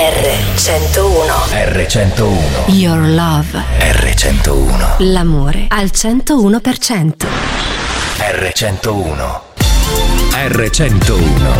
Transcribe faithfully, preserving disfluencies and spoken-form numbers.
erre centouno. erre centouno. Your love. erre centouno. L'amore al centouno per cento. erre centouno. erre centouno.